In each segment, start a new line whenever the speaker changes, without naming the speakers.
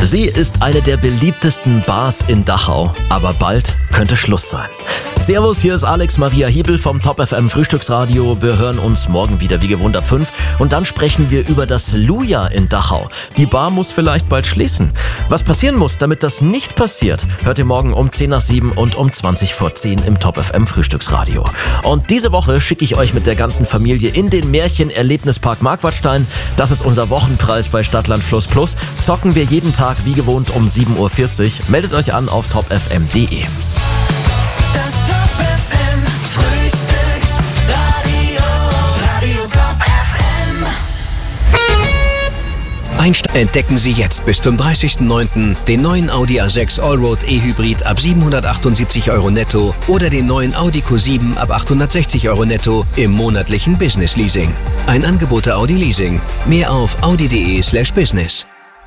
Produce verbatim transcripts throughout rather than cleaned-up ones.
Sie ist eine der beliebtesten Bars in Dachau, aber bald könnte Schluss sein. Servus, hier ist Alex Maria Hiebel vom Top F M Frühstücksradio. Wir hören uns morgen wieder wie gewohnt ab fünf und dann sprechen wir über das Luja in Dachau. Die Bar muss vielleicht bald schließen. Was passieren muss, damit das nicht passiert, hört ihr morgen um zehn nach sieben und um zwanzig vor zehn im Top F M Frühstücksradio. Und diese Woche schicke ich euch mit der ganzen Familie in den Märchen-Erlebnispark Marquardstein. Das ist unser Wochenpreis bei Stadtland Fluss Plus. Zocken wir jeden Tag wie gewohnt um sieben Uhr vierzig. Meldet euch an auf top f m punkt d e.
Das Top F M Frühstücksradio, Radio Top F M.
Einstein. Entdecken Sie jetzt bis zum dreißigsten neunten den neuen Audi A sechs Allroad E-Hybrid ab siebenhundertachtundsiebzig Euro netto oder den neuen Audi Q sieben ab achthundertsechzig Euro netto im monatlichen Business Leasing. Ein Angebot der Audi Leasing. Mehr auf audi punkt de slash business.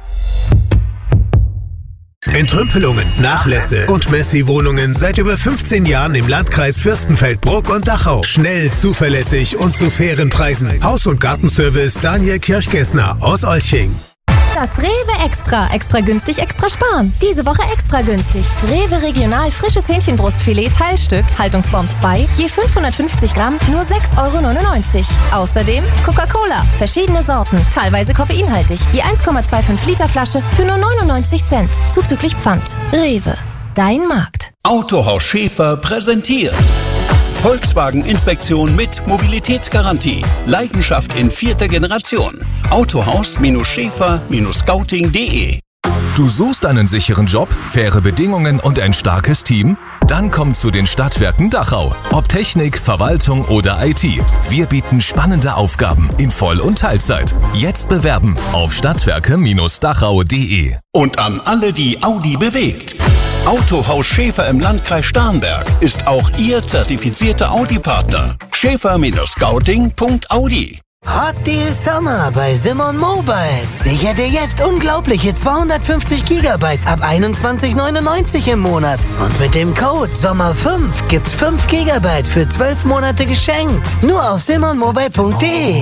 Entrümpelungen, Nachlässe und Messi-Wohnungen seit über fünfzehn Jahren im Landkreis Fürstenfeldbruck und Dachau. Schnell, zuverlässig und zu fairen Preisen. Haus- und Gartenservice Daniel Kirchgessner aus Olching.
Das Rewe Extra. Extra günstig, extra sparen. Diese Woche extra günstig. Rewe Regional frisches Hähnchenbrustfilet Teilstück, Haltungsform zwei, je fünfhundertfünfzig Gramm, nur sechs Euro neunundneunzig. Außerdem Coca-Cola, verschiedene Sorten, teilweise koffeinhaltig, je eins Komma fünfundzwanzig Liter Flasche für nur neunundneunzig Cent, zuzüglich Pfand. Rewe, dein Markt.
Autohaus Schäfer präsentiert Volkswagen-Inspektion mit Mobilitätsgarantie. Leidenschaft in vierter Generation. Autohaus-Schäfer Scouting punkt de.
Du suchst einen sicheren Job, faire Bedingungen und ein starkes Team? Dann komm zu den Stadtwerken Dachau. Ob Technik, Verwaltung oder I T. Wir bieten spannende Aufgaben in Voll- und Teilzeit. Jetzt bewerben auf stadtwerke Dachau punkt de.
Und an alle, die Audi bewegt. Autohaus Schäfer im Landkreis Starnberg ist auch Ihr zertifizierter Audi-Partner. Schäfer Scouting punkt audi.
Hot Deal Summer bei Simon Mobile. Sicher dir jetzt unglaubliche zweihundertfünfzig Gigabyte ab einundzwanzig neunundneunzig im Monat. Und mit dem Code Sommer fünf gibt's fünf Gigabyte für zwölf Monate geschenkt. Nur auf simon mobile punkt de.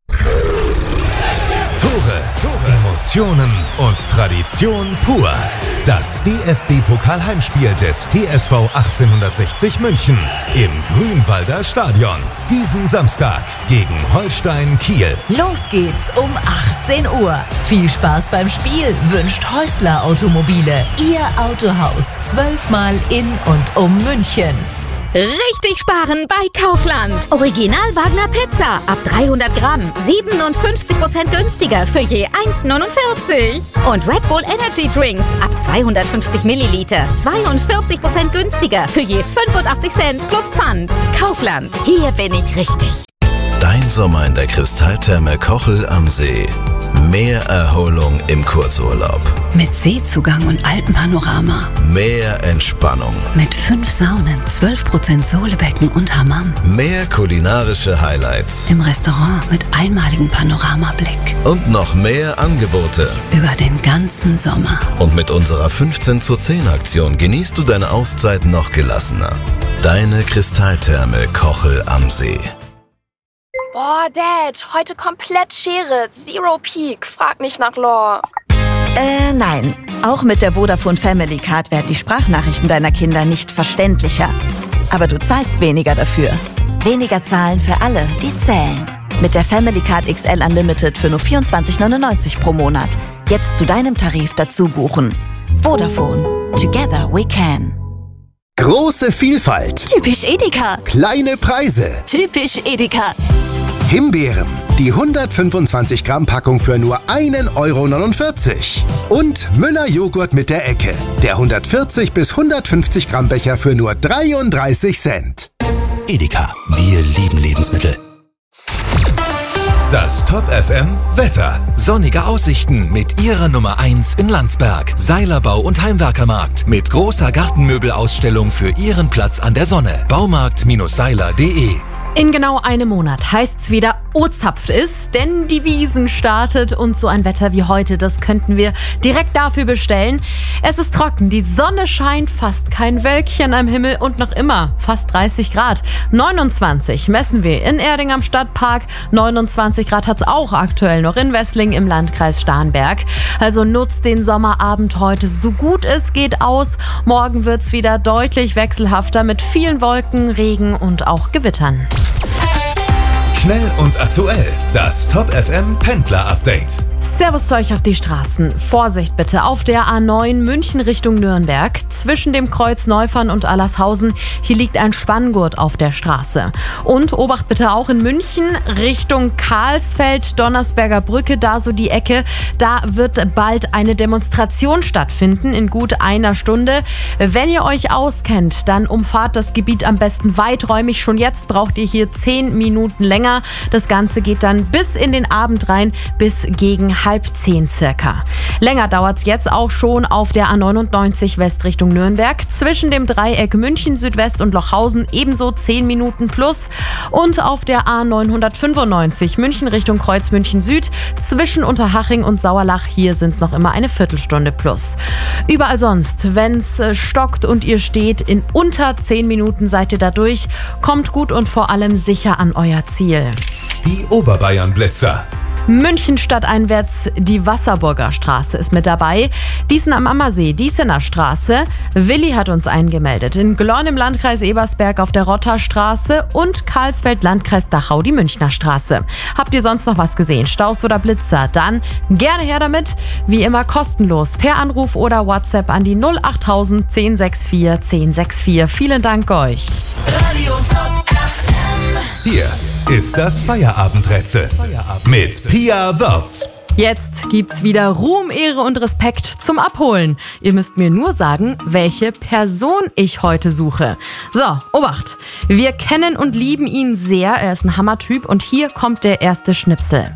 Tore, Tore, Emotionen und Tradition pur. Das D F B-Pokal-Heimspiel des T S V achtzehnhundertsechzig München im Grünwalder Stadion. Diesen Samstag gegen Holstein Kiel.
Los geht's um achtzehn Uhr. Viel Spaß beim Spiel wünscht Häusler Automobile. Ihr Autohaus zwölfmal in und um München.
Richtig sparen bei Kaufland. Original Wagner Pizza ab dreihundert Gramm. siebenundfünfzig Prozent günstiger für je eins neunundvierzig. Und Red Bull Energy Drinks ab zweihundertfünfzig Milliliter. zweiundvierzig Prozent günstiger für je fünfundachtzig Cent plus Pfand. Kaufland. Hier bin ich richtig.
Dein Sommer in der Kristalltherme Kochel am See. Mehr Erholung im Kurzurlaub.
Mit Seezugang und Alpenpanorama.
Mehr Entspannung.
Mit fünf Saunen, zwölf Prozent Sohlebecken und Hammam.
Mehr kulinarische Highlights.
Im Restaurant mit einmaligem Panoramablick.
Und noch mehr Angebote.
Über den ganzen Sommer.
Und mit unserer fünfzehn zu zehn Aktion genießt du deine Auszeit noch gelassener. Deine Kristalltherme Kochel am See.
Boah, Dad, heute komplett Schere. Zero Peak. Frag nicht nach Lore.
Äh, nein. Auch mit der Vodafone Family Card werden die Sprachnachrichten deiner Kinder nicht verständlicher. Aber du zahlst weniger dafür. Weniger zahlen für alle, die zählen. Mit der Family Card X L Unlimited für nur vierundzwanzig neunundneunzig pro Monat. Jetzt zu deinem Tarif dazu buchen. Vodafone. Together we can.
Große Vielfalt.
Typisch Edeka.
Kleine Preise.
Typisch Edeka.
Himbeeren. Die hundertfünfundzwanzig Gramm Packung für nur ein Euro neunundvierzig. Und Müller Joghurt mit der Ecke. Der hundertvierzig bis hundertfünfzig Gramm Becher für nur dreiunddreißig Cent.
Edeka. Wir lieben Lebensmittel.
Das Top F M Wetter.
Sonnige Aussichten mit Ihrer Nummer eins in Landsberg. Seilerbau und Heimwerkermarkt mit großer Gartenmöbelausstellung für Ihren Platz an der Sonne. Baumarkt Seiler punkt de.
In genau einem Monat heißt's wieder O-Zapft ist, denn die Wiesn startet und so ein Wetter wie heute, das könnten wir direkt dafür bestellen. Es ist trocken, die Sonne scheint, fast kein Wölkchen am Himmel und noch immer fast dreißig Grad. neunundzwanzig messen wir in Erding am Stadtpark, neunundzwanzig Grad hat's auch aktuell noch in Wesslingen im Landkreis Starnberg. Also nutzt den Sommerabend heute so gut es geht aus. Morgen wird's wieder deutlich wechselhafter mit vielen Wolken, Regen und auch Gewittern.
Schnell und aktuell, das Top F M Pendler-Update.
Servus zu euch auf die Straßen. Vorsicht bitte auf der A neun München Richtung Nürnberg. Zwischen dem Kreuz Neufern und Allershausen. Hier liegt ein Spanngurt auf der Straße. Und Obacht bitte auch in München Richtung Karlsfeld, Donnersberger Brücke, da so die Ecke. Da wird bald eine Demonstration stattfinden in gut einer Stunde. Wenn ihr euch auskennt, dann umfahrt das Gebiet am besten weiträumig. Schon jetzt braucht ihr hier zehn Minuten länger. Das Ganze geht dann bis in den Abend rein, bis gegen halb zehn circa. Länger dauert es jetzt auch schon auf der A neunundneunzig West Richtung Nürnberg. Zwischen dem Dreieck München Südwest und Lochhausen ebenso zehn Minuten plus. Und auf der A neunhundertfünfundneunzig München Richtung Kreuz München Süd. Zwischen Unterhaching und Sauerlach, hier sind es noch immer eine Viertelstunde plus. Überall sonst, wenn es stockt und ihr steht, in unter zehn Minuten seid ihr da durch. Kommt gut und vor allem sicher an euer Ziel.
Die Oberbayern-Blitzer.
München stadteinwärts, die Wasserburger Straße ist mit dabei. Diesen am Ammersee, Diesener Straße. Willi hat uns eingemeldet. In Glonn im Landkreis Ebersberg auf der Rotterstraße und Karlsfeld, Landkreis Dachau, die Münchner Straße. Habt ihr sonst noch was gesehen? Staus oder Blitzer? Dann gerne her damit. Wie immer kostenlos per Anruf oder WhatsApp an die null achttausend zehn sechs vier zehn sechs vier. Vielen Dank euch.
Radio Top F M.
Hier ist das Feierabendrätsel mit Pia Wörz.
Jetzt gibt's wieder Ruhm, Ehre und Respekt zum Abholen. Ihr müsst mir nur sagen, welche Person ich heute suche. So, Obacht. Wir kennen und lieben ihn sehr. Er ist ein Hammertyp und hier kommt der erste Schnipsel.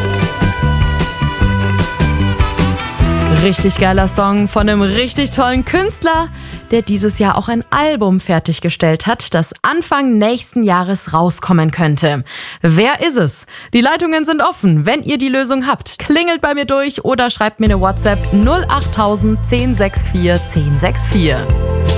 Richtig geiler Song von einem richtig tollen Künstler, der dieses Jahr auch ein Album fertiggestellt hat, das Anfang nächsten Jahres rauskommen könnte. Wer ist es? Die Leitungen sind offen. Wenn ihr die Lösung habt, klingelt bei mir durch oder schreibt mir eine WhatsApp null achttausend zehn sechs vier zehn sechs vier.